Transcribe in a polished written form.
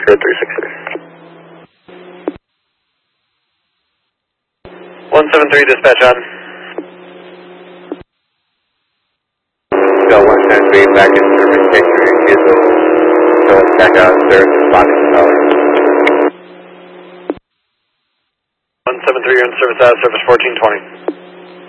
Oscar 360. 173 dispatch on. Go 173 back in service, take your refusal. So it's back out of service, responding to power. 173 in service out of service 1420.